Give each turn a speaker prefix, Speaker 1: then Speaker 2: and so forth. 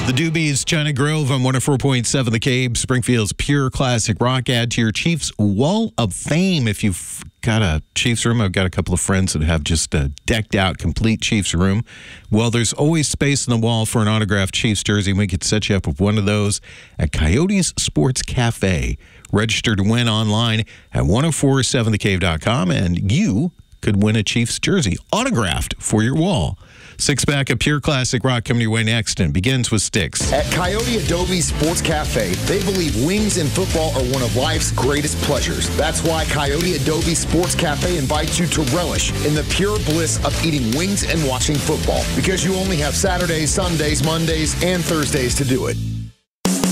Speaker 1: The Doobies, China Grove on 104.7 The Cave, Springfield's pure classic rock. Add to your Chiefs Wall of Fame. If you've got a Chiefs room, I've got a couple of friends that have just a decked out, complete Chiefs room. Well, there's always space on the wall for an autographed Chiefs jersey, and we could set you up with one of those at Coyotes Sports Cafe. Register to win online at 1047thecave.com, and you could win a Chiefs jersey autographed for your wall. Six-pack of pure classic rock coming your way next, and begins with Styx.
Speaker 2: At Coyote Adobe Sports Cafe, they believe wings in football are one of life's greatest pleasures. That's why Coyote Adobe Sports Cafe invites you to relish in the pure bliss of eating wings and watching football, because you only have Saturdays, Sundays, Mondays, and Thursdays to do it.